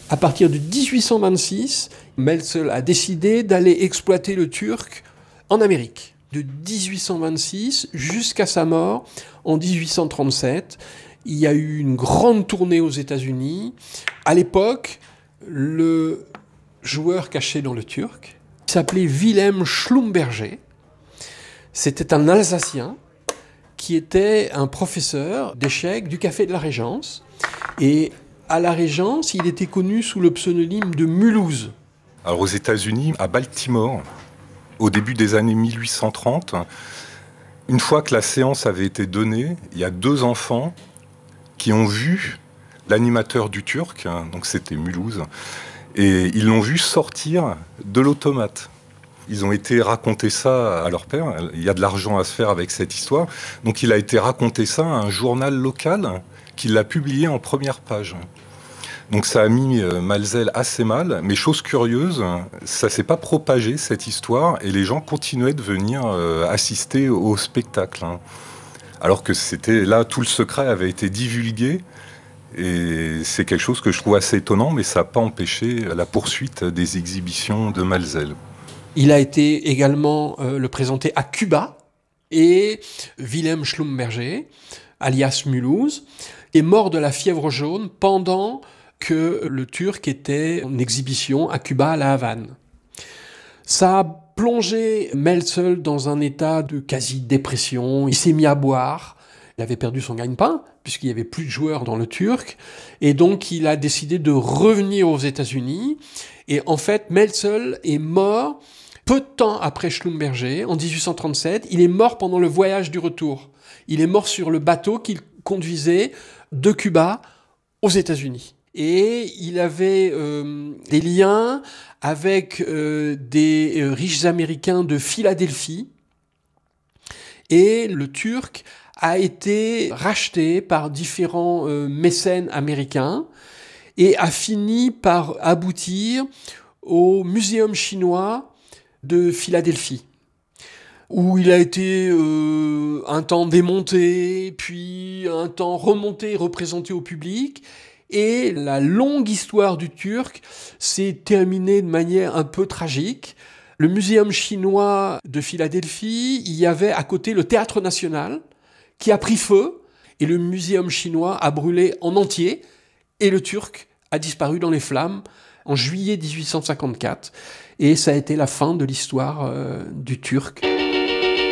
À partir de 1826, Melzel a décidé d'aller exploiter le turc en Amérique. De 1826 jusqu'à sa mort en 1837, il y a eu une grande tournée aux États-Unis. À l'époque, le joueur caché dans le turc s'appelait Wilhelm Schlumberger. C'était un Alsacien qui était un professeur d'échecs du Café de la Régence. Et à la Régence, il était connu sous le pseudonyme de Mulhouse. Alors aux États-Unis, à Baltimore, au début des années 1830, une fois que la séance avait été donnée, il y a 2 enfants qui ont vu l'animateur du turc, donc c'était Mulhouse, et ils l'ont vu sortir de l'automate. Ils ont été raconter ça à leur père. Il y a de l'argent à se faire avec cette histoire. Donc il a été raconter ça à un journal local qui l'a publié en première page. Donc ça a mis Melzel assez mal, mais chose curieuse, ça s'est pas propagé cette histoire et les gens continuaient de venir assister au spectacle. Alors que c'était là, tout le secret avait été divulgué et c'est quelque chose que je trouve assez étonnant, mais ça n'a pas empêché la poursuite des exhibitions de Melzel. Il a été également le présenté à Cuba et Wilhelm Schlumberger, alias Mulhouse, est mort de la fièvre jaune pendant que le Turc était en exhibition à Cuba, à La Havane. Ça a plongé Melzel dans un état de quasi-dépression. Il s'est mis à boire. Il avait perdu son gagne-pain, puisqu'il n'y avait plus de joueurs dans le Turc. Et donc, il a décidé de revenir aux États-Unis. Et en fait, Melzel est mort peu de temps après Schlumberger, en 1837. Il est mort pendant le voyage du retour. Il est mort sur le bateau qu'il conduisait de Cuba aux États-Unis. Et il avait des liens avec des riches Américains de Philadelphie. Et le Turc a été racheté par différents mécènes américains et a fini par aboutir au Muséum chinois de Philadelphie, où il a été un temps démonté, puis un temps remonté et représenté au public. Et la longue histoire du Turc s'est terminée de manière un peu tragique. Le Muséum chinois de Philadelphie, il y avait à côté le Théâtre national qui a pris feu, et le Muséum chinois a brûlé en entier, et le Turc a disparu dans les flammes en juillet 1854. Et ça a été la fin de l'histoire du Turc.